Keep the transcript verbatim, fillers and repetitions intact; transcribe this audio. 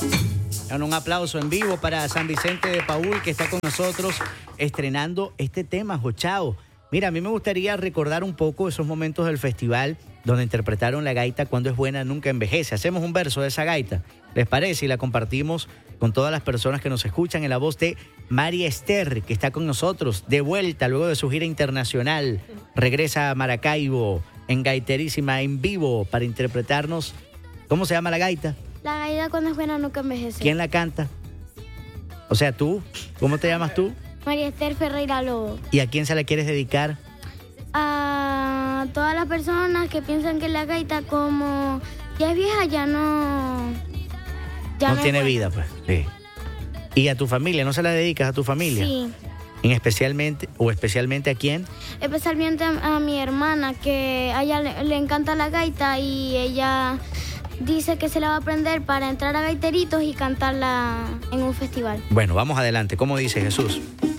Bueno, un aplauso en vivo para San Vicente de Paúl, que está con nosotros estrenando este tema, Jochao. Mira, a mí me gustaría recordar un poco esos momentos del festival donde interpretaron la gaita Cuando es buena nunca envejece. Hacemos un verso de esa gaita, ¿les parece? Y la compartimos con todas las personas que nos escuchan en la voz de María Esther, que está con nosotros de vuelta luego de su gira internacional. Regresa a Maracaibo en Gaiterísima en vivo para interpretarnos. ¿Cómo se llama la gaita? La gaita Cuando es buena nunca envejece. ¿Quién la canta? O sea, tú. ¿Cómo te llamas tú? María Esther Ferreira Lobo. ¿Y a quién se la quieres dedicar? A todas las personas que piensan que la gaita, como ya es vieja, ya no... Ya no no tiene es vida, pues. Sí. ¿Y a tu familia? ¿No se la dedicas a tu familia? Sí. ¿En especialmente, o especialmente a quién? Especialmente a, a mi hermana, que a ella le, le encanta la gaita y ella dice que se la va a aprender para entrar a Gaiteritos y cantarla en un festival. Bueno, vamos adelante. ¿Cómo dice Jesús?